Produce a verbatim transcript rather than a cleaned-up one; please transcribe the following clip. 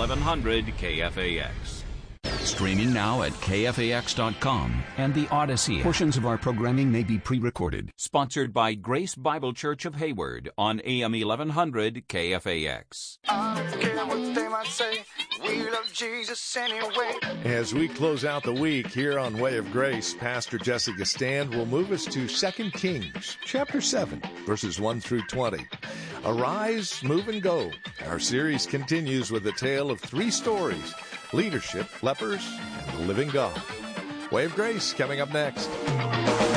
eleven hundred K F A X. Streaming now at K F A X dot com and the Odyssey app. Portions of our programming may be pre-recorded. Sponsored by Grace Bible Church of Hayward on A M eleven hundred K F A X. I don't care what they might say. We love Jesus anyway. As we close out the week here on Way of Grace, Pastor Jessica Stand will move us to Second Kings, chapter seven, verses one through twenty. Arise, move, and go. Our series continues with a tale of three stories: leadership, lepers, and the living God. Way of Grace coming up next.